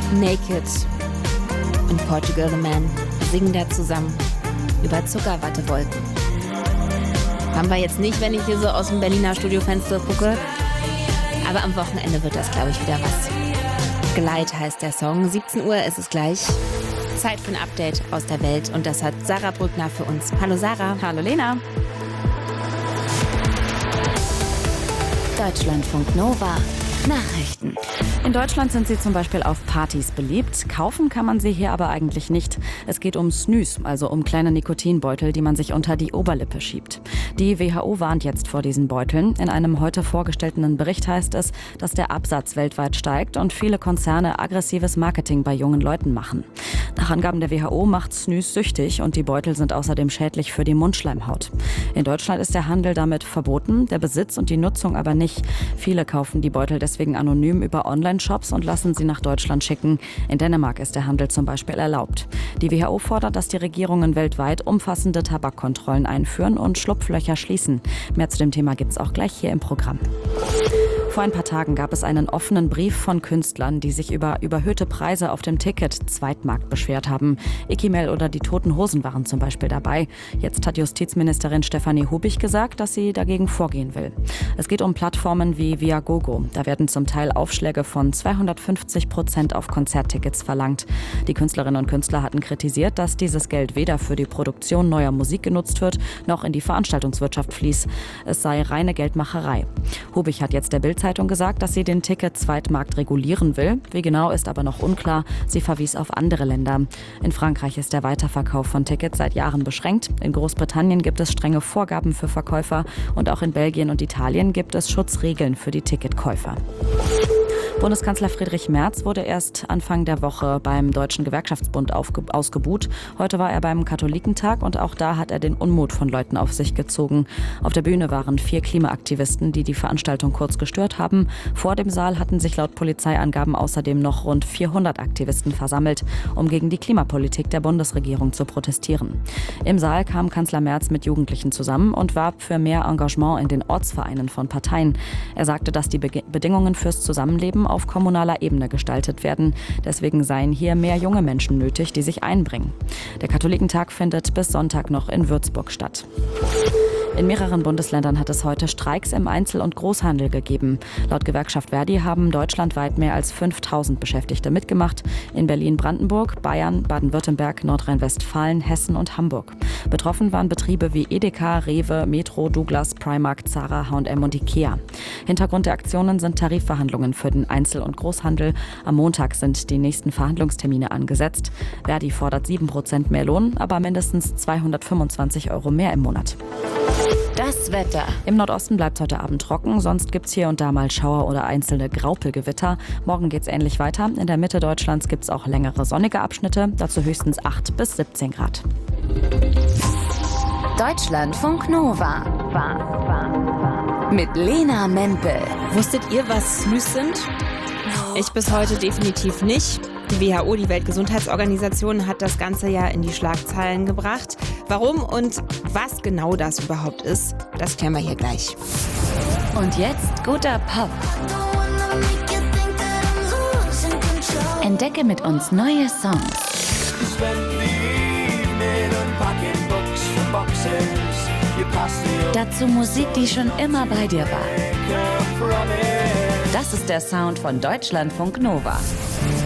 Naked und Portugal the Man singen da zusammen über Zuckerwattewolken. Haben wir jetzt nicht, wenn ich hier so aus dem Berliner Studiofenster gucke. Aber am Wochenende wird das, glaube ich, wieder was. Glide heißt der Song. 17 Uhr ist es gleich. Zeit für ein Update aus der Welt. Und das hat Sarah Brückner für uns. Hallo Sarah. Hallo Lena. Deutschlandfunk Nova. Nachrichten. In Deutschland sind sie zum Beispiel auf Partys beliebt. Kaufen kann man sie hier aber eigentlich nicht. Es geht um Snus, also um kleine Nikotinbeutel, die man sich unter die Oberlippe schiebt. Die WHO warnt jetzt vor diesen Beuteln. In einem heute vorgestellten Bericht heißt es, dass der Absatz weltweit steigt und viele Konzerne aggressives Marketing bei jungen Leuten machen. Nach Angaben der WHO macht Snus süchtig und die Beutel sind außerdem schädlich für die Mundschleimhaut. In Deutschland ist der Handel damit verboten, der Besitz und die Nutzung aber nicht. Viele kaufen die Beutel deswegen anonym über Online-Shops und lassen sie nach Deutschland schicken. In Dänemark ist der Handel zum Beispiel erlaubt. Die WHO fordert, dass die Regierungen weltweit umfassende Tabakkontrollen einführen und Schlupflöcher schließen. Mehr zu dem Thema gibt's auch gleich hier im Programm. Vor ein paar Tagen gab es einen offenen Brief von Künstlern, die sich über überhöhte Preise auf dem Ticket-Zweitmarkt beschwert haben. Ikimel oder die Toten Hosen waren zum Beispiel dabei. Jetzt hat Justizministerin Stefanie Hubich gesagt, dass sie dagegen vorgehen will. Es geht um Plattformen wie Viagogo. Da werden zum Teil Aufschläge von 250% auf Konzerttickets verlangt. Die Künstlerinnen und Künstler hatten kritisiert, dass dieses Geld weder für die Produktion neuer Musik genutzt wird, noch in die Veranstaltungswirtschaft fließt. Es sei reine Geldmacherei. Hubich hat jetzt der Bild-Zeitung gesagt, dass sie den Ticket-Zweitmarkt regulieren will. Wie genau, ist aber noch unklar. Sie verwies auf andere Länder. In Frankreich ist der Weiterverkauf von Tickets seit Jahren beschränkt. In Großbritannien gibt es strenge Vorgaben für Verkäufer. Und auch in Belgien und Italien gibt es Schutzregeln für die Ticketkäufer. Bundeskanzler Friedrich Merz wurde erst Anfang der Woche beim Deutschen Gewerkschaftsbund ausgebuht. Heute war er beim Katholikentag und auch da hat er den Unmut von Leuten auf sich gezogen. Auf der Bühne waren 4 Klimaaktivisten, die die Veranstaltung kurz gestört haben. Vor dem Saal hatten sich laut Polizeiangaben außerdem noch rund 400 Aktivisten versammelt, um gegen die Klimapolitik der Bundesregierung zu protestieren. Im Saal kam Kanzler Merz mit Jugendlichen zusammen und warb für mehr Engagement in den Ortsvereinen von Parteien. Er sagte, dass die Bedingungen fürs Zusammenleben auf kommunaler Ebene gestaltet werden. Deswegen seien hier mehr junge Menschen nötig, die sich einbringen. Der Katholikentag findet bis Sonntag noch in Würzburg statt. In mehreren Bundesländern hat es heute Streiks im Einzel- und Großhandel gegeben. Laut Gewerkschaft Verdi haben deutschlandweit mehr als 5.000 Beschäftigte mitgemacht. In Berlin, Brandenburg, Bayern, Baden-Württemberg, Nordrhein-Westfalen, Hessen und Hamburg. Betroffen waren Betriebe wie Edeka, Rewe, Metro, Douglas, Primark, Zara, H&M und Ikea. Hintergrund der Aktionen sind Tarifverhandlungen für den Einzel- und Großhandel. Am Montag sind die nächsten Verhandlungstermine angesetzt. Verdi fordert 7% mehr Lohn, aber mindestens 225 € mehr im Monat. Das Wetter. Im Nordosten bleibt es heute Abend trocken, sonst gibt es hier und da mal Schauer oder einzelne Graupelgewitter. Morgen geht es ähnlich weiter. In der Mitte Deutschlands gibt es auch längere sonnige Abschnitte, dazu höchstens 8 bis 17 Grad. Deutschlandfunk Nova. Mit Lena Mempel. Wusstet ihr, was Snus sind? Ich bis heute definitiv nicht. Die WHO, die Weltgesundheitsorganisation, hat das Ganze ja in die Schlagzeilen gebracht. Warum und was genau das überhaupt ist, das klären wir hier gleich. Und jetzt guter Pop. Entdecke mit uns neue Songs. Dazu Musik, die schon immer bei dir war. Das ist der Sound von Deutschlandfunk Nova.